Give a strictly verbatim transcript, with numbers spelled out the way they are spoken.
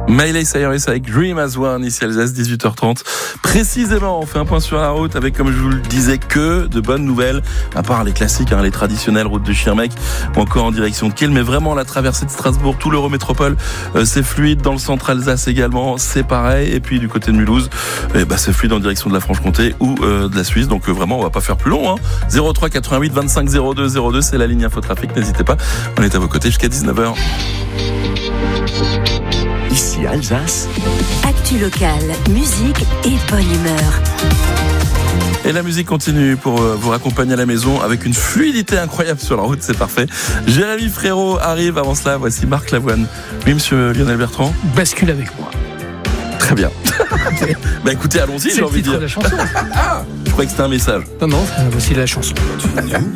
Miley Cyrus avec Dream as One, ici Alsace, dix-huit heures trente. Précisément, on fait un point sur la route avec, comme je vous le disais, que de bonnes nouvelles, à part les classiques, hein, les traditionnelles routes de Schirmeck ou encore en direction de Kiel, mais vraiment la traversée de Strasbourg, tout l'Eurométropole, euh, c'est fluide. Dans le centre Alsace également, c'est pareil. Et puis du côté de Mulhouse, eh ben, c'est fluide en direction de la Franche-Comté ou euh, de la Suisse. Donc euh, vraiment, on va pas faire plus long. Hein. zéro trois quatre-vingt-huit vingt-cinq zéro deux zéro deux, c'est la ligne Infotrafic. N'hésitez pas, on est à vos côtés jusqu'à dix-neuf heures. Ici Alsace. Actu locale, musique et bonne humeur. Et la musique continue pour vous raccompagner à la maison avec une fluidité incroyable sur la route, c'est parfait. Jérémy Frérot arrive, avant cela, voici Marc Lavoine. Oui, monsieur Lionel Bertrand. Bascule avec moi. Très bien. Bah écoutez, allons-y, c'est j'ai envie de dire. C'est le titre de la chanson. Ah, je croyais que c'était un message. Non, non, voici la chanson.